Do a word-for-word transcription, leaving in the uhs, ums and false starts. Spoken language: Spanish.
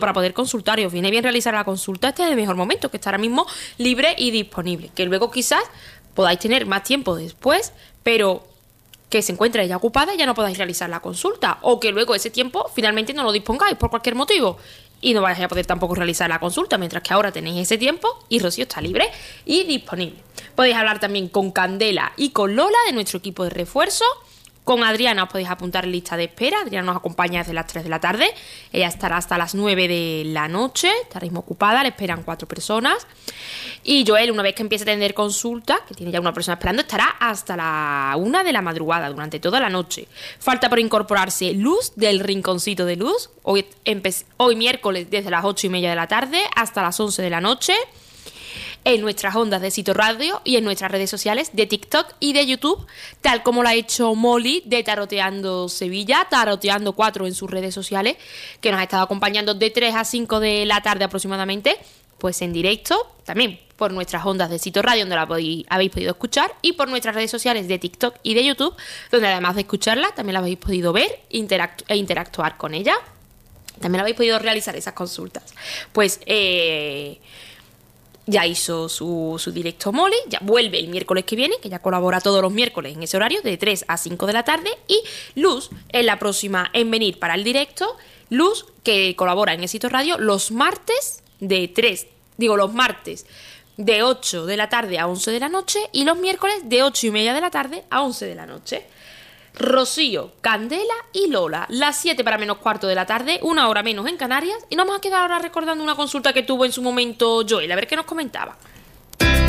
para poder consultar y os viene bien realizar la consulta, este es el mejor momento, que está ahora mismo libre y disponible. Que luego quizás podáis tener más tiempo después, pero que se encuentre ya ocupada y ya no podáis realizar la consulta. O que luego ese tiempo finalmente no lo dispongáis por cualquier motivo y no vais a poder tampoco realizar la consulta, mientras que ahora tenéis ese tiempo y Rocío está libre y disponible. Podéis hablar también con Candela y con Lola de nuestro equipo de refuerzo. Con Adriana os podéis apuntar en lista de espera. Adriana nos acompaña desde las tres de la tarde. Ella estará hasta las nueve de la noche. Estaréis ocupada, le esperan cuatro personas. Y Joel, una vez que empiece a tener consulta, que tiene ya una persona esperando, estará hasta la una de la madrugada, durante toda la noche. Falta por incorporarse Luz, del Rinconcito de Luz. Hoy, empe- hoy miércoles desde las ocho y media de la tarde hasta las once de la noche. En nuestras ondas de Sito Radio y en nuestras redes sociales de TikTok y de YouTube, tal como lo ha hecho Molly de Taroteando Sevilla, Taroteando cuatro en sus redes sociales, que nos ha estado acompañando de tres a cinco de la tarde aproximadamente, pues en directo, también por nuestras ondas de Sito Radio, donde la podéis, habéis podido escuchar, y por nuestras redes sociales de TikTok y de YouTube, donde además de escucharla, también la habéis podido ver interactu- e interactuar con ella. También habéis podido realizar esas consultas. Pues, eh... ya hizo su, su directo Molly, ya vuelve el miércoles que viene, que ya colabora todos los miércoles en ese horario, de tres a cinco de la tarde, y Luz es la próxima en venir para el directo. Luz, que colabora en Éxito Radio los martes de tres, digo los martes de ocho de la tarde a once de la noche, y los miércoles de ocho y media de la tarde a once de la noche. Rocío, Candela y Lola, las siete para menos cuarto de la tarde, una hora menos en Canarias, y nos vamos a quedar ahora recordando una consulta que tuvo en su momento Joel, a ver qué nos comentaba.